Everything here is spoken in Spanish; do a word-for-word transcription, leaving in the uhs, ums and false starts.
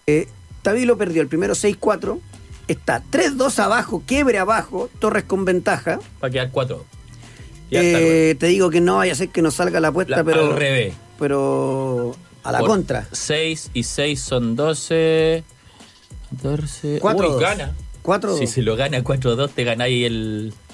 Eh, Tabilo perdió el primero seis cuatro. Está tres dos abajo, quiebre abajo, Torres con ventaja. Va a quedar cuatro. Eh, te digo que no vaya a ser que nos salga la apuesta, La- pero. al revés. Pero. A la Por contra. seis y seis son doce. catorce. cuatro Uy, dos. gana. cuatro dos. Si se lo gana cuatro dos, te ganáis el.